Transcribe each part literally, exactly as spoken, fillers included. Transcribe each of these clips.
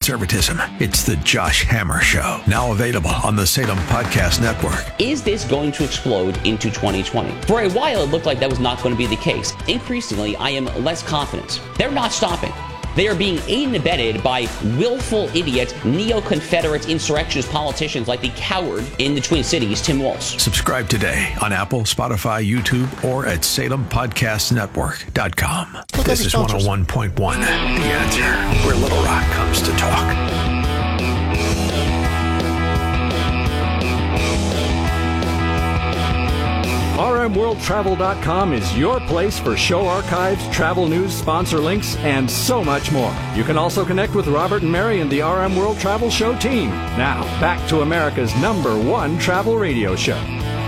conservatism. It's the Josh Hammer Show, now available on the Salem Podcast Network. Is this going to explode into twenty twenty? For a while, it looked like that was not going to be the case. Increasingly, I am less confident. They're not stopping. They are being aided and abetted by willful idiots, neo-Confederate insurrectionist politicians like the coward in the Twin Cities, Tim Walz. Subscribe today on Apple, Spotify, YouTube, or at salem podcast network dot com. This is one oh one point one, The Answer, where Little Rock comes to talk. R M world travel dot com is your place for show archives, travel news, sponsor links, and so much more. You can also connect with Robert and Mary and the R M World Travel Show team. Now, back to America's number one travel radio show.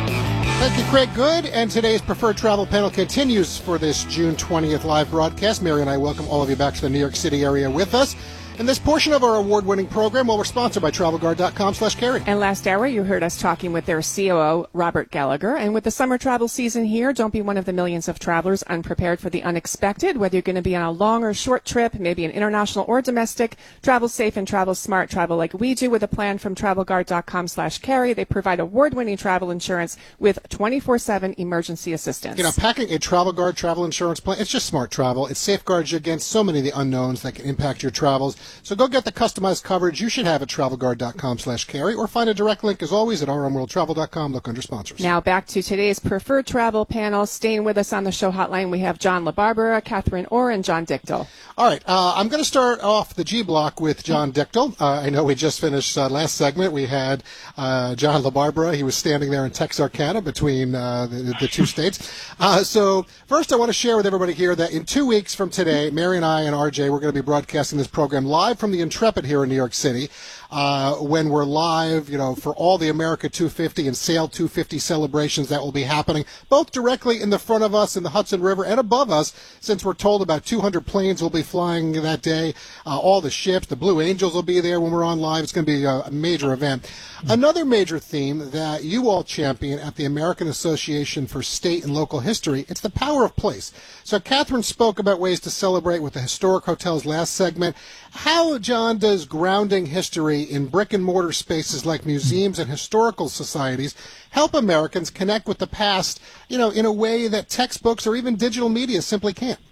Thank you, Craig Good. And today's Preferred Travel panel continues for this June twentieth live broadcast. Mary and I welcome all of you back to the New York City area with us. In this portion of our award-winning program, well, we're sponsored by travel guard dot com slash carry. And last hour, you heard us talking with their C O O, Robert Gallagher. And with the summer travel season here, don't be one of the millions of travelers unprepared for the unexpected. Whether you're going to be on a long or short trip, maybe an international or domestic, travel safe and travel smart. Travel like we do with a plan from travel guard dot com slash carry. They provide award-winning travel insurance with twenty-four seven emergency assistance. You know, packing a Travel Guard travel insurance plan, it's just smart travel. It safeguards you against so many of the unknowns that can impact your travels. So go get the customized coverage you should have at travel guard dot com slash carry, or find a direct link, as always, at r m world travel dot com. Look under sponsors. Now back to today's Preferred Travel panel. Staying with us on the show hotline, we have John LaBarbera, Catherine Orr, and John Dichtel. All right, uh, I'm going to start off the G block with John Dichtel. Uh, I know we just finished uh, last segment. We had uh, John LaBarbera. He was standing there in Texarkana between uh, the, the two states. Uh, so first, I want to share with everybody here that in two weeks from today, Mary and I and R J, we're going to be broadcasting this program live from the Intrepid here in New York City, uh, when we're live, you know, for all the America two fifty and Sail two fifty celebrations that will be happening, both directly in the front of us in the Hudson River and above us, since we're told about two hundred planes will be flying that day. Uh, all the ships, the Blue Angels will be there when we're on live. It's going to be a, a major event. Another major theme that you all champion at the American Association for State and Local History, it's the power of place. So Catherine spoke about ways to celebrate with the historic hotels last segment. How, John, does grounding history in brick-and-mortar spaces like museums and historical societies help Americans connect with the past, you know, in a way that textbooks or even digital media simply can't?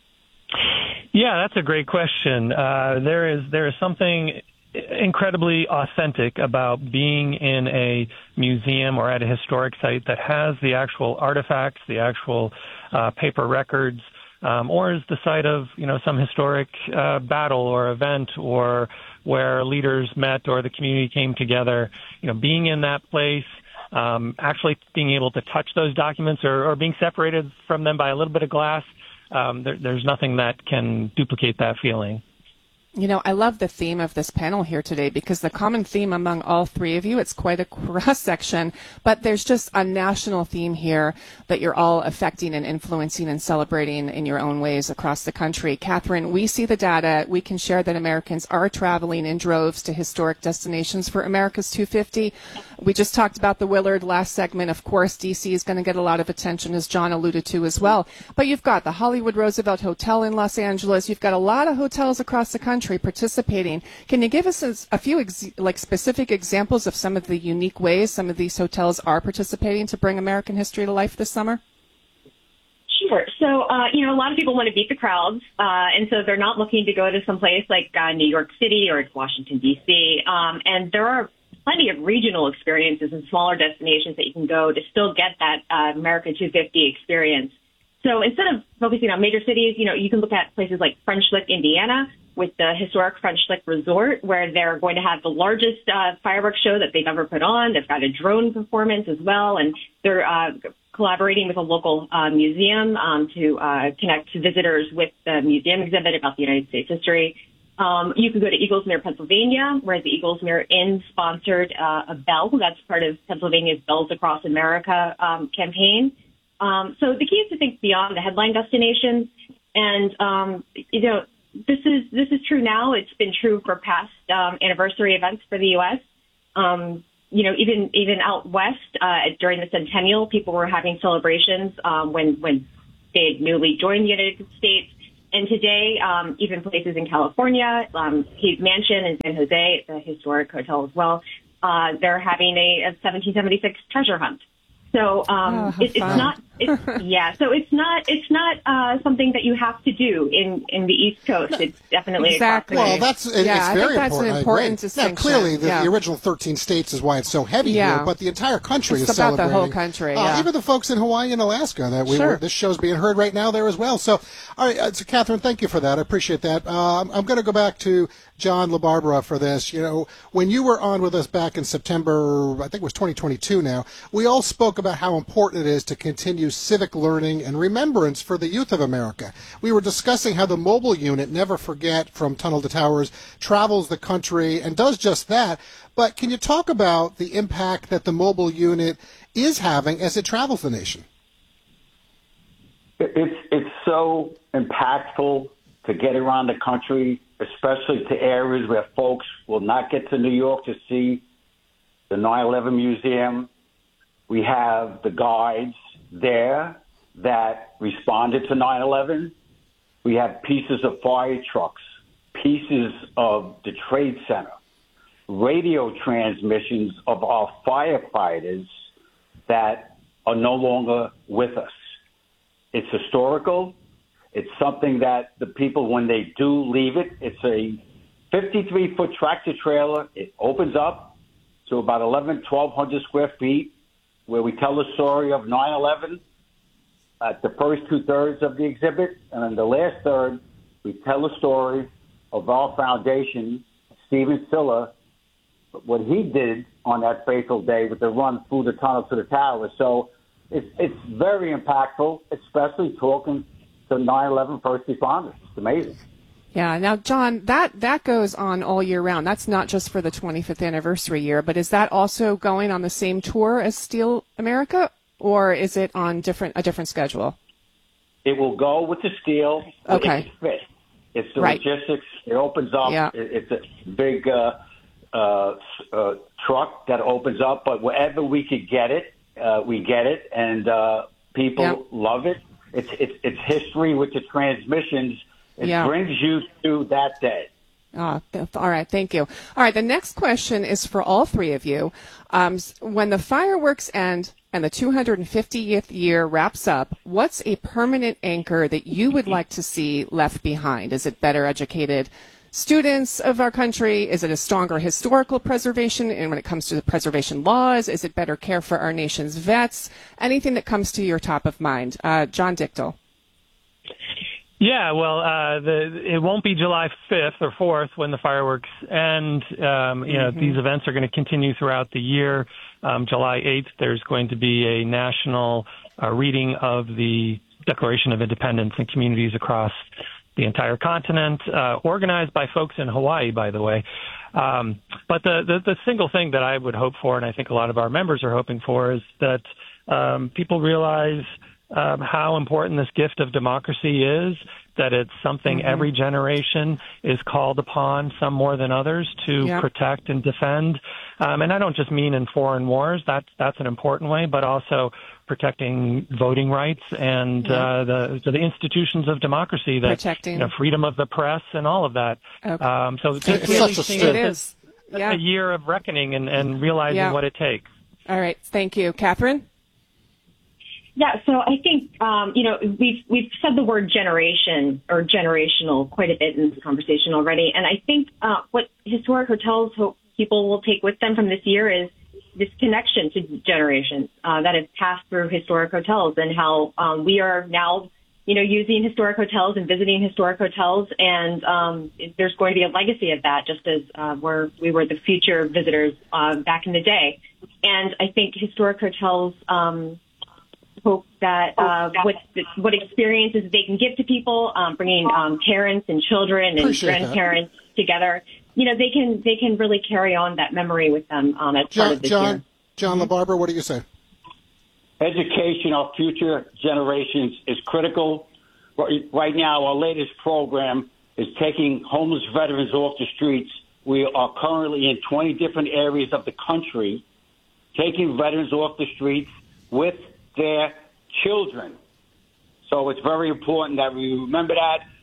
Yeah, that's a great question. Uh, there is there is something incredibly authentic about being in a museum or at a historic site that has the actual artifacts, the actual uh, paper records, um, or is the site of, you know, some historic uh, battle or event, or where leaders met or the community came together. You know, being in that place, um, actually being able to touch those documents, or, or being separated from them by a little bit of glass, um, there, there's nothing that can duplicate that feeling. You know, I love the theme of this panel here today, because the common theme among all three of you, it's quite a cross-section, but there's just a national theme here that you're all affecting and influencing and celebrating in your own ways across the country. Catherine, we see the data. We can share that Americans are traveling in droves to historic destinations for America's two fifty. We just talked about the Willard last segment. Of course, D C is going to get a lot of attention, as John alluded to as well. But you've got the Hollywood Roosevelt Hotel in Los Angeles. You've got a lot of hotels across the country participating. Can you give us a, a few ex- like specific examples of some of the unique ways some of these hotels are participating to bring American history to life this summer? Sure. So, uh, you know, a lot of people want to beat the crowds, uh, and so they're not looking to go to some place like uh, New York City or Washington, D C. Um, and there are plenty of regional experiences and smaller destinations that you can go to still get that uh, America two fifty experience. So instead of focusing on major cities, you know, you can look at places like French Lick, Indiana, with the historic French Lick Resort, where they're going to have the largest uh, fireworks show that they've ever put on. They've got a drone performance as well, and they're uh, collaborating with a local uh, museum um, to uh, connect visitors with the museum exhibit about the United States history. Um, you could go to Eagles Mere, Pennsylvania, where the Eagles Mere Inn sponsored uh, a bell. That's part of Pennsylvania's Bells Across America um, campaign. Um, so the key is to think beyond the headline destinations. And, um, you know, this is this is true now. It's been true for past um, anniversary events for the U S. Um, you know, even even out west uh, during the centennial, people were having celebrations um, when when they had newly joined the United States. and today, um, even places in California, um, Hayes Mansion in San Jose, it's a historic hotel as well, uh, they're having a, a seventeen seventy-six treasure hunt. So um, oh, it, it's not, it's, yeah. So it's not, it's not uh, something that you have to do in, in the East Coast. It's definitely exactly. across the Well, that's it, yeah, it's I very think that's important. an important Now, distinction. clearly, the, yeah. the original thirteen states is why it's so heavy Yeah. here, but the entire country It's is about the celebrating. whole country, Uh, yeah. even the folks in Hawaii and Alaska that we Sure. were. This show's being heard right now there as well. So, all right, uh, so Catherine, thank you for that. I appreciate that. Uh, I'm, I'm going to go back to John LaBarbera for this. You know, when you were on with us back in September, I think it was twenty twenty-two now, we all spoke about how important it is to continue civic learning and remembrance for the youth of America. We were discussing how the mobile unit, Never Forget from Tunnel to Towers, travels the country and does just that. But can you talk about the impact that the mobile unit is having as it travels the nation? It's, it's so impactful to get around the country, especially to areas where folks will not get to New York to see the nine eleven Museum. We have the guides there that responded to nine eleven. We have pieces of fire trucks, pieces of the Trade Center, radio transmissions of our firefighters that are no longer with us. It's historical. It's something that the people, when they do leave it, it's a fifty-three foot tractor trailer. It opens up to about eleven, twelve hundred square feet, where we tell the story of nine eleven at the first two thirds of the exhibit. And in the last third, we tell the story of our foundation, Stephen Siller, what he did on that fateful day with the run through the tunnel to the tower. So it's, it's very impactful, especially talking to nine eleven first responders. It's amazing. Yeah. Now, John, that, that goes on all year round. That's not just for the twenty-fifth anniversary year, but is that also going on the same tour as Steel America, or is it on different a different schedule? It will go with the steel. Okay. It's fit. It's the Right. logistics. It opens up. Yeah. It, it's a big uh, uh, uh, truck that opens up, but wherever we could get it, uh, we get it, and uh, people Yeah. love it. It's, it's it's history with the transmissions. It Yeah. brings you to that day. Ah, th- all right. Thank you. All right. The next question is for all three of you. Um, s- when the fireworks end and the two hundred fiftieth year wraps up, what's a permanent anchor that you would like to see left behind? Is it better educated students of our country? Is it a stronger historical preservation? And when it comes to the preservation laws, is it better care for our nation's vets? Anything that comes to your top of mind. Uh, John Dichtel. Yeah, well, uh, the, it won't be July fifth or fourth when the fireworks end. Um, you know, Mm-hmm. these events are going to continue throughout the year. Um, July eighth, there's going to be a national uh, reading of the Declaration of Independence in communities across the entire continent, uh, organized by folks in Hawaii, by the way. Um, but the, the, the single thing that I would hope for, and I think a lot of our members are hoping for, is that um, people realize Um, how important this gift of democracy is, that it's something Mm-hmm. every generation is called upon, some more than others, to Yep. protect and defend. Um, and I don't just mean in foreign wars, that's, that's an important way, but also protecting voting rights and Yep. uh, the, so the institutions of democracy, that Protecting. you know, freedom of the press and all of that. Okay. Um, so It's just such really a seeing step. It it is. as Yeah. a year of reckoning and, and realizing Yeah. what it takes. All right. Thank you. Catherine? Yeah, so I think um, you know we've we've said the word generation or generational quite a bit in this conversation already, and I think uh, what historic hotels hope people will take with them from this year is this connection to generations uh, that have passed through historic hotels, and how um, we are now you know using historic hotels and visiting historic hotels, and um, there's going to be a legacy of that, just as uh, we're we were the future visitors uh, back in the day, and I think historic hotels. Um, hope that uh, what what experiences they can give to people, um, bringing um, parents and children and Appreciate grandparents together. You know, they can they can really carry on that memory with them um, as part John, of this John, year. John LaBarbera, what do you say? Education of future generations is critical. Right right now, our latest program is taking homeless veterans off the streets. We are currently in twenty different areas of the country, taking veterans off the streets with their children. So it's very important that we remember that.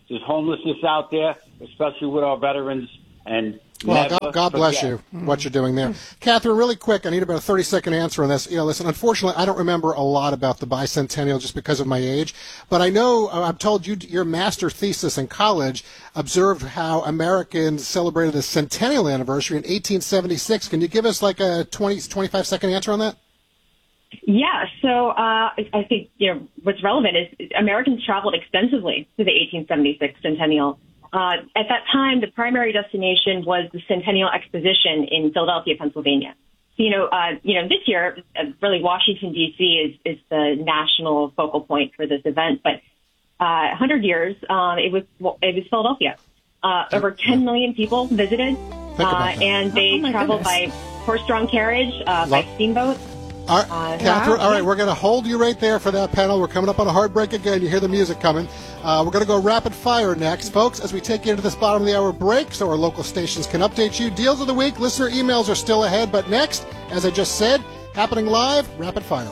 There's homelessness out there, especially with our veterans. And well, God, God bless you, what you're doing there. Catherine, really quick, I need about a thirty-second answer on this. You know, listen, unfortunately, I don't remember a lot about the bicentennial just because of my age, but I know, uh, I'm told you, your master thesis in college observed how Americans celebrated the centennial anniversary in eighteen seventy-six. Can you give us like a twenty, twenty-five second answer on that? Yeah, so uh, I think you know what's relevant is Americans traveled extensively to the eighteen seventy-six centennial. Uh, at that time, the primary destination was the Centennial Exposition in Philadelphia, Pennsylvania. So, you know, uh, you know, this year, uh, really Washington D C is is the national focal point for this event. But uh, one hundred years, uh, it was it was Philadelphia. Uh, over ten million people visited, uh, and they oh, traveled goodness. by horse-drawn carriage, uh, by steamboat. All right, uh, Catherine, wow. all right, we're going to hold you right there for that panel. We're coming up on a hard break again. You hear the music coming. Uh, we're going to go rapid fire next, folks, as we take you into this bottom of the hour break so our local stations can update you. Deals of the week, listener emails are still ahead, but next, as I just said, happening live, rapid fire.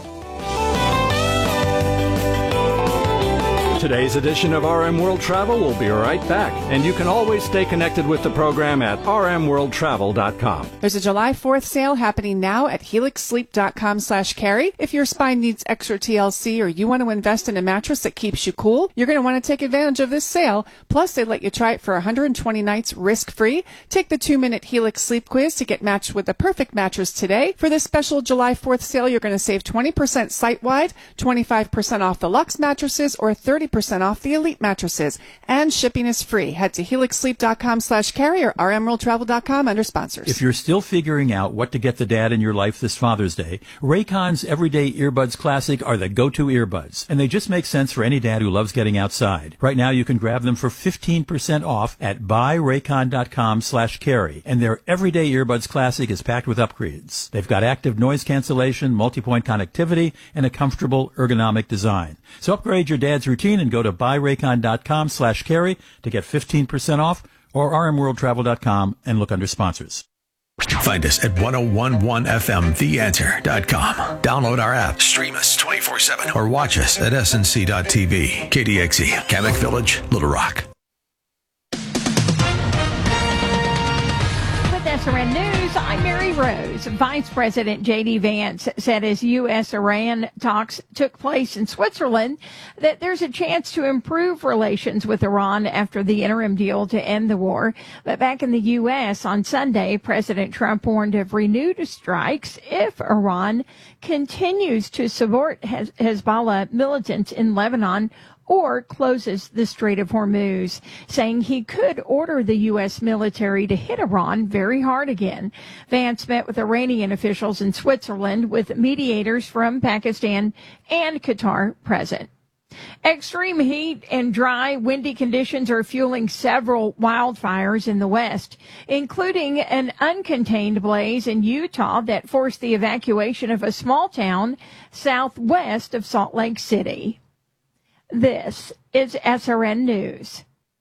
Today's edition of R M World Travel will be right back, and you can always stay connected with the program at r m world travel dot com. There's a July fourth sale happening now at helix sleep dot com slash carry. If your spine needs extra T L C or you want to invest in a mattress that keeps you cool, you're going to want to take advantage of this sale. Plus, they let you try it for one hundred twenty nights risk-free. Take the two-minute Helix Sleep Quiz to get matched with the perfect mattress today. For this special July fourth sale, you're going to save twenty percent site-wide, twenty-five percent off the Luxe mattresses, or thirty percent off the Elite mattresses. And shipping is free. Head to helix sleep dot com slash carry or r m world travel dot com under sponsors. If you're still figuring out what to get the dad in your life this Father's Day, Raycon's Everyday Earbuds Classic are the go-to earbuds. And they just make sense for any dad who loves getting outside. Right now, you can grab them for fifteen percent off at buy raycon dot com slash carry. And their Everyday Earbuds Classic is packed with upgrades. They've got active noise cancellation, multi-point connectivity, and a comfortable ergonomic design. So upgrade your dad's routine and go to buy raycon dot com slash carry to get fifteen percent off, or r m world travel dot com and look under sponsors. Find us at ten eleven F M the answer dot com. Download our app, stream us twenty-four seven, or watch us at s n c dot t v. K D X E, Kamek Village, Little Rock. S R N News, I'm Mary Rose. Vice President J D Vance said as U S Iran talks took place in Switzerland that there's a chance to improve relations with Iran after the interim deal to end the war. But back in the U S on Sunday, President Trump warned of renewed strikes if Iran continues to support Hez- Hezbollah militants in Lebanon or closes the Strait of Hormuz, saying he could order the U S military to hit Iran very hard again. Vance met with Iranian officials in Switzerland with mediators from Pakistan and Qatar present. Extreme heat and dry, windy conditions are fueling several wildfires in the West, including an uncontained blaze in Utah that forced the evacuation of a small town southwest of Salt Lake City. This is S R N News.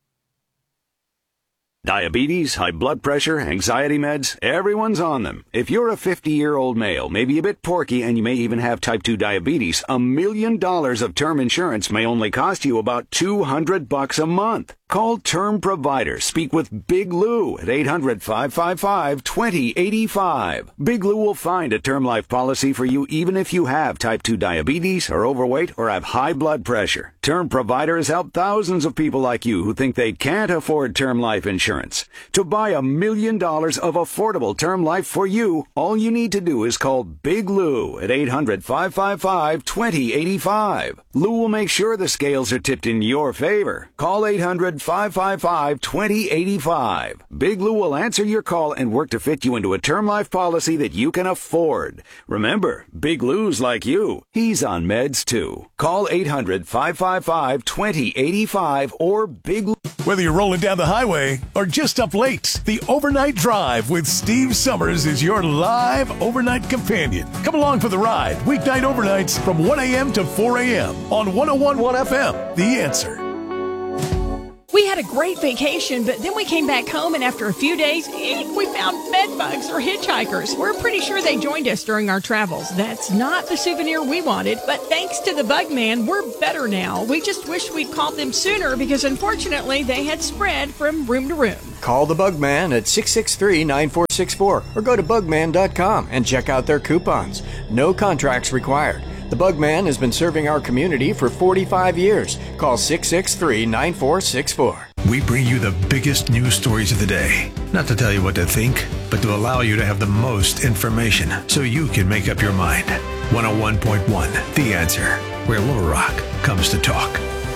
Diabetes, high blood pressure, anxiety meds, everyone's on them. If you're a fifty-year-old male, maybe a bit porky, and you may even have type two diabetes, a million dollars of term insurance may only cost you about two hundred bucks a month. Call Term Provider. Speak with Big Lou at eight hundred, five five five, two zero eight five. Big Lou will find a term life policy for you even if you have type two diabetes, are overweight, or have high blood pressure. Term Provider has helped thousands of people like you who think they can't afford term life insurance. To buy a million dollars of affordable term life for you, all you need to do is call Big Lou at eight hundred, five five five, two zero eight five. Lou will make sure the scales are tipped in your favor. Call eight hundred, five five five, two zero eight five. Big Lou will answer your call and work to fit you into a term life policy that you can afford. Remember, Big Lou's like you. He's on meds too. Call eight hundred, five five five, two zero eight five or Big Lou. Whether you're rolling down the highway or just up late, the Overnight Drive with Steve Summers is your live overnight companion. Come along for the ride, weeknight overnights from one a.m. to four a.m. on ten eleven F M, The Answer. We had a great vacation, but then we came back home, and after a few days, eek, we found bed bugs or hitchhikers. We're pretty sure they joined us during our travels. That's not the souvenir we wanted, but thanks to the Bug Man, we're better now. We just wish we'd called them sooner because, unfortunately, they had spread from room to room. Call the Bug Man at six six three, nine four six four or go to bugman dot com and check out their coupons. No contracts required. The Bug Man has been serving our community for forty-five years. Call six six three, nine four six four. We bring you the biggest news stories of the day. Not to tell you what to think, but to allow you to have the most information so you can make up your mind. one oh one point one, The Answer, where Little Rock comes to talk.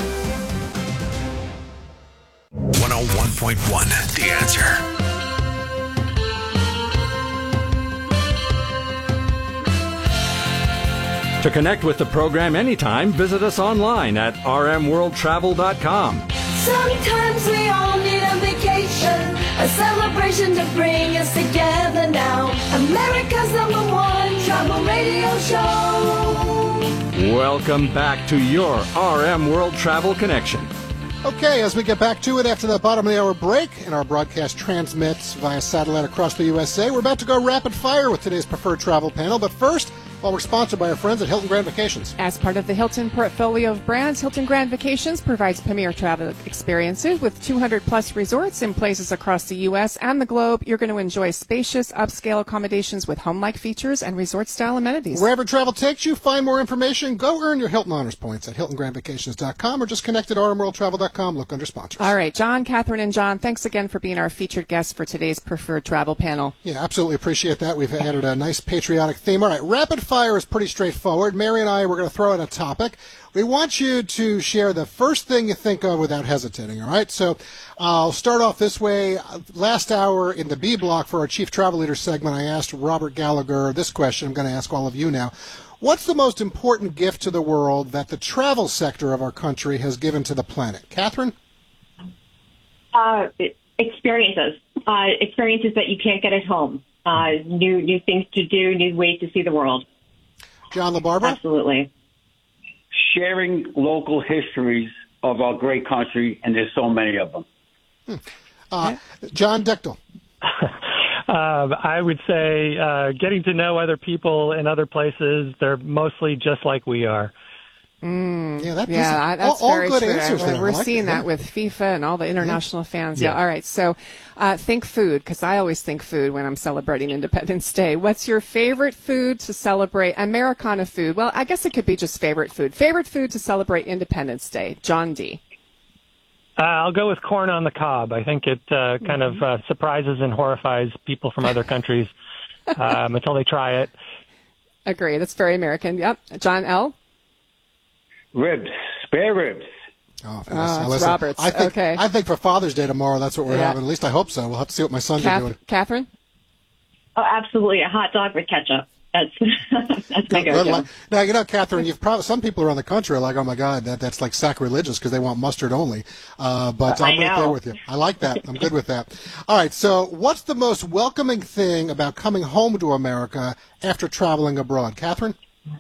one oh one point one, The Answer. To connect with the program anytime, visit us online at r m world travel dot com. Sometimes we all need a vacation, a celebration to bring us together now. America's number one travel radio show. Welcome back to your R M World Travel Connection. Okay, as we get back to it after the bottom of the hour break, and our broadcast transmits via satellite across the U S A, we're about to go rapid fire with today's preferred travel panel. But first, well, we're sponsored by our friends at Hilton Grand Vacations. As part of the Hilton portfolio of brands, Hilton Grand Vacations provides premier travel experiences with two hundred plus resorts in places across the U S and the globe. You're going to enjoy spacious, upscale accommodations with home-like features and resort-style amenities. Wherever travel takes you, find more information. Go earn your Hilton Honors Points at hilton grand vacations dot com or just connect at r m world travel dot com. Look under sponsors. All right, John, Catherine, and John, thanks again for being our featured guests for today's preferred travel panel. Yeah, absolutely appreciate that. We've added a nice patriotic theme. All right, rapid fire is pretty straightforward. Mary and I, we're going to throw in a topic. We want you to share the first thing you think of without hesitating, all right? So I'll start off this way. Last hour in the B block for our Chief Travel Leader segment, I asked Robert Gallagher this question. I'm going to ask all of you now. What's the most important gift to the world that the travel sector of our country has given to the planet? Catherine? Uh, experiences. Uh, experiences that you can't get at home. Uh, new new things to do, new ways to see the world. John LaBarbera? Absolutely. Sharing local histories of our great country, and there's so many of them. Hmm. Uh, John Dichtel? Uh, I would say uh, getting to know other people in other places. They're mostly just like we are. Mm, yeah, that, yeah, that's all, very all good true. answers We're, there. we're like seeing it, that yeah. with FIFA and all the international mm-hmm. fans. Yeah. yeah. All right. So, uh, think food, because I always think food when I'm celebrating Independence Day. What's your favorite food to celebrate Americana food? Well, I guess it could be just favorite food. Favorite food to celebrate Independence Day. John D. Uh, I'll go with corn on the cob. I think it uh, kind mm-hmm. of uh, surprises and horrifies people from other countries um, until they try it. Agree. That's very American. Yep. John L. Ribs, spare ribs. Oh, oh Listen, Roberts. I think, okay. I think for Father's Day tomorrow, that's what we're yeah. having. At least I hope so. We'll have to see what my sons Kath- are doing. Catherine? Oh, absolutely. A hot dog with ketchup. That's that's my Good, go-to. good now, you know, Catherine, you've probably, some people around the country are like, oh, my God, that, that's like sacrilegious because they want mustard only. Uh, but I I'm right know. there with you. I like that. I'm good with that. All right, so what's the most welcoming thing about coming home to America after traveling abroad? Catherine?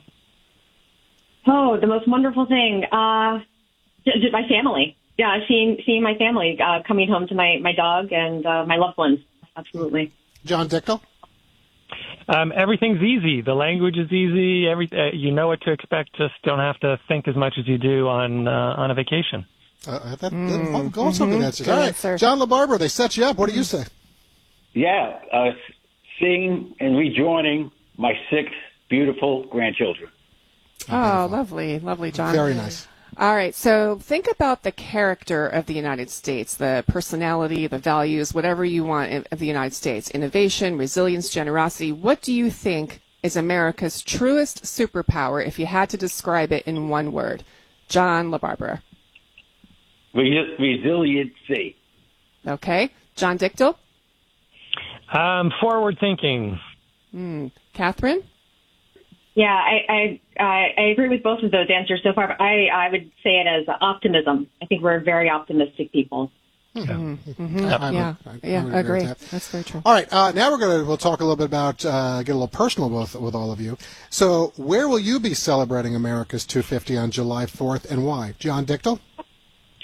Oh, the most wonderful thing. Uh, j- j- my family. Yeah, seeing seeing my family, uh, coming home to my, my dog and uh, my loved ones. Absolutely. John Dichtel? Um, everything's easy. The language is easy. Every uh, you know what to expect. Just don't have to think as much as you do on uh, on a vacation. Uh, that, Mm, oh, go on some good answers. Good All right, answer. John LaBarbera, they set you up. What do you say? Yeah, uh, seeing and rejoining my six beautiful grandchildren. Oh, lovely. Lovely, John. Very nice. All right, so think about the character of the United States, the personality, the values, whatever you want of the United States. Innovation, resilience, generosity. What do you think is America's truest superpower if you had to describe it in one word? John LaBarbera. Res- resiliency. Okay. John Dichtel? Um, forward thinking. Mm. Catherine? Yeah, I, I I I agree with both of those answers so far. But I I would say it as optimism. I think we're very optimistic people. Mm-hmm. Mm-hmm. I Yeah, would- I- I yeah, would I agree agree. with that. That's very true. All right, uh, now we're gonna we'll talk a little bit about uh, get a little personal with with all of you. So, where will you be celebrating America's two fifty on July fourth, and why? John Dichtel?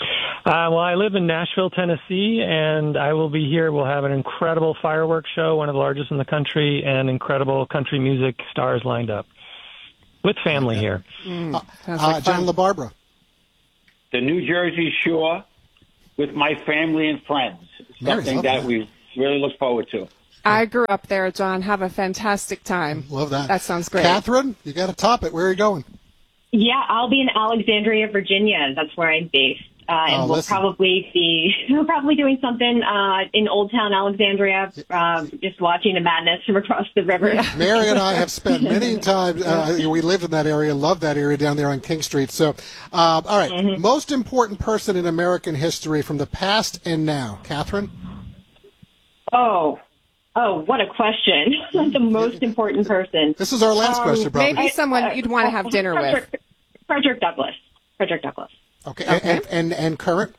Uh, well, I live in Nashville, Tennessee, and I will be here. We'll have an incredible fireworks show, one of the largest in the country, and incredible country music stars lined up with family here. Mm. Uh, uh, John LaBarbera. The New Jersey Shore with my family and friends. Something that, that we really look forward to. I grew up there, John. Have a fantastic time. Love that. That sounds great. Catherine, you got to top it. Where are you going? Yeah, I'll be in Alexandria, Virginia. That's where I'm based. Uh, and Oh, we'll listen. probably be we're probably doing something uh, in Old Town Alexandria, um, just watching the madness from across the river. Mary and I have spent many times, uh, we lived in that area, love that area down there on King Street. So, um, all right, Mm-hmm. most important person in American history from the past and now. Catherine? Oh, oh, what a question! The most important person. This is our last Um, question, probably. Maybe someone you'd want to have dinner with. Frederick, Frederick Douglass. Frederick Douglass. Okay, and, and, and, and current?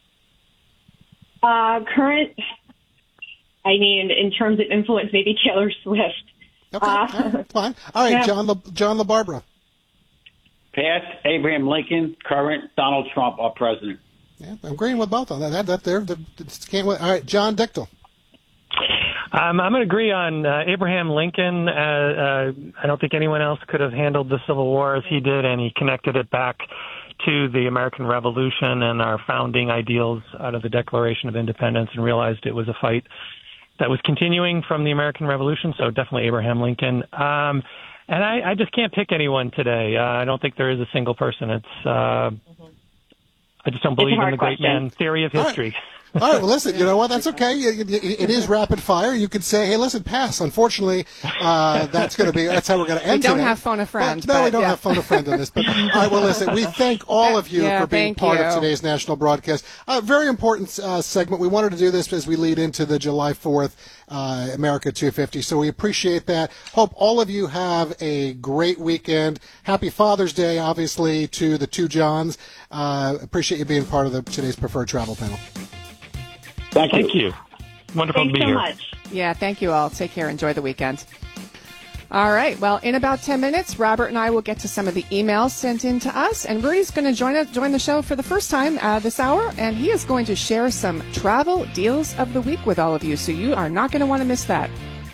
Uh, current, I mean, in terms of influence, maybe Taylor Swift. Okay, Uh, all right, fine. All right, yeah. John, Le, John LaBarbera. Past, Abraham Lincoln. Current, Donald Trump, our president. Yeah, I'm agreeing with both on that. That, that there, the, can't wait. All right, John Dichtel. Um, I'm going to agree on uh, Abraham Lincoln. Uh, uh, I don't think anyone else could have handled the Civil War as he did, and he connected it back to the American Revolution and our founding ideals out of the Declaration of Independence, and realized it was a fight that was continuing from the American Revolution. So definitely Abraham Lincoln. Um, and I, I just can't pick anyone today. Uh, I don't think there is a single person. It's uh, I just don't believe in hard the great question. man theory of All right. history. All right, well, listen, you know what? That's okay. It, it, it is rapid fire. You could say, hey, listen, pass. Unfortunately, uh, that's going to be, that's how we're going to end We don't today. have phone a friend. But, no, we but don't yeah. have phone a friend on this. But, all right, well, listen, we thank all of you Yeah, for being thank part you. of today's national broadcast. A very important uh, segment. We wanted to do this as we lead into the July fourth uh, America two fifty. So we appreciate that. Hope all of you have a great weekend. Happy Father's Day, obviously, to the two Johns. Uh, appreciate you being part of the today's preferred travel panel. Thank you. Thank you. Wonderful Thanks to be so here. much. Yeah, thank you all. Take care. Enjoy the weekend. All right. Well, in about ten minutes, Robert and I will get to some of the emails sent in to us, and Rudy's going to join us, join the show for the first time uh, this hour, and he is going to share some travel deals of the week with all of you. So you are not going to want to miss that.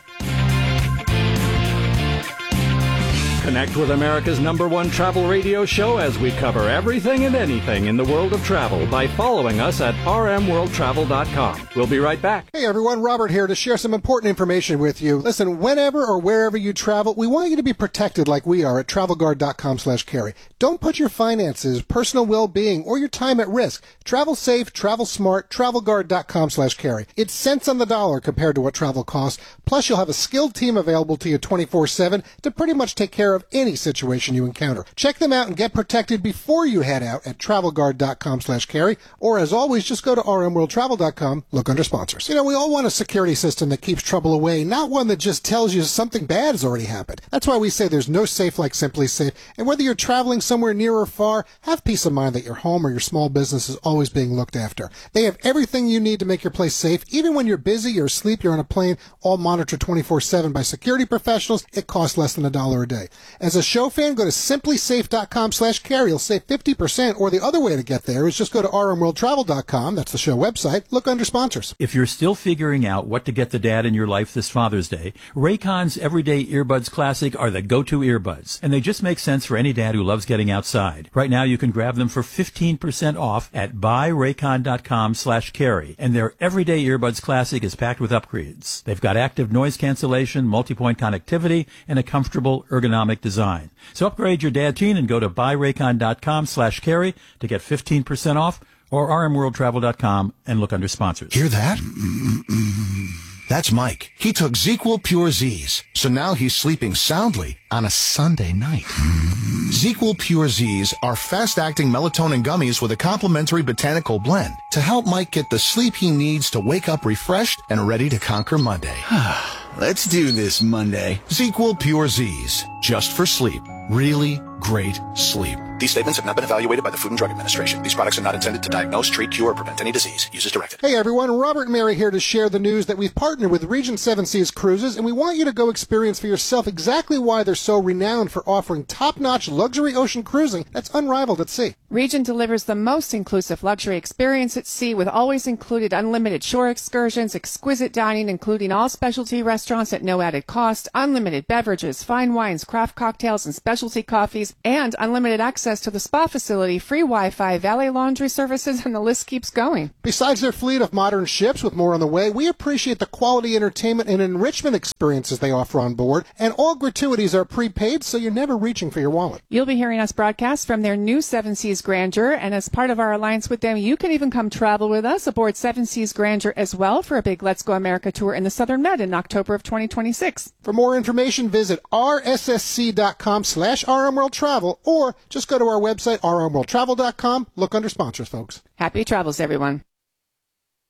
Connect with America's number one travel radio show as we cover everything and anything in the world of travel by following us at r m world travel dot com. We'll be right back. Hey everyone, Robert here to share some important information with you. Listen, whenever or wherever you travel, we want you to be protected like we are at travel guard dot com slash carry. Don't put your finances, personal well-being, or your time at risk. Travel safe, travel smart, travel guard dot com slash carry. It's cents on the dollar compared to what travel costs. Plus, you'll have a skilled team available to you twenty-four seven to pretty much take care of any situation you encounter. Check them out and get protected before you head out at travel guard dot com slash carry. Or as always, just go to r m world travel dot com, look under sponsors. You know, we all want a security system that keeps trouble away, not one that just tells you something bad has already happened. That's why we say there's no safe like Simply Safe. And whether you're traveling somewhere near or far, have peace of mind that your home or your small business is always being looked after. They have everything you need to make your place safe. Even when you're busy, you're asleep, you're on a plane, all monitored twenty-four seven by security professionals. It costs less than a dollar a day. As a show fan, go to simply safe dot com slash carry. You'll save fifty percent, or the other way to get there is just go to r m world travel dot com. That's the show website. Look under sponsors. If you're still figuring out what to get the dad in your life this Father's Day, Raycon's Everyday Earbuds Classic are the go-to earbuds, and they just make sense for any dad who loves getting outside. Right now, you can grab them for fifteen percent off at buy raycon dot com slash carry, and their Everyday Earbuds Classic is packed with upgrades. They've got active noise cancellation, multi-point connectivity, and a comfortable ergonomic design. So upgrade your dad teen and go to buy raycon dot com slash carry to get fifteen percent off, or r m world travel dot com and look under sponsors. Hear that? That's Mike. He took ZzzQuil Pure Z's, so now he's sleeping soundly on a Sunday night. ZzzQuil Pure Z's are fast-acting melatonin gummies with a complementary botanical blend to help Mike get the sleep he needs to wake up refreshed and ready to conquer Monday. Let's do this Monday. ZzzQuil Pure Z's, just for sleep. Really great sleep. These statements have not been evaluated by the Food and Drug Administration. These products are not intended to diagnose, treat, cure, or prevent any disease. Use as directed. Hey everyone, Robert and Mary here to share the news that we've partnered with Regent Seven Seas Cruises, and we want you to go experience for yourself exactly why they're so renowned for offering top-notch luxury ocean cruising that's unrivaled at sea. Regent delivers the most inclusive luxury experience at sea with always included unlimited shore excursions, exquisite dining including all specialty restaurants at no added cost, unlimited beverages, fine wines, craft cocktails, and specialty coffees, and unlimited access to the spa facility, free Wi-Fi, valet laundry services, and the list keeps going. Besides their fleet of modern ships with more on the way, we appreciate the quality entertainment and enrichment experiences they offer on board, and all gratuities are prepaid, so you're never reaching for your wallet. You'll be hearing us broadcast from their new Seven Seas Grandeur, and as part of our alliance with them, you can even come travel with us aboard Seven Seas Grandeur as well for a big Let's Go America tour in the Southern Med in October of twenty twenty-six. For more information, visit rssc.com slash rmworldtravel, or just go to our website, r m world travel dot com. Look under sponsors, folks. Happy travels, everyone.